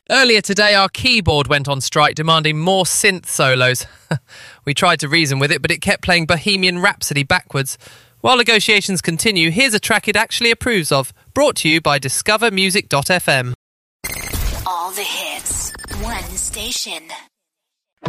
Earlier today, our keyboard went on strike, demanding more synth solos. We tried to reason with it, but it kept playing Bohemian Rhapsody backwards. While negotiations continue, here's a track it actually approves of, brought to you by discovermusic.fm. All the hits, one station.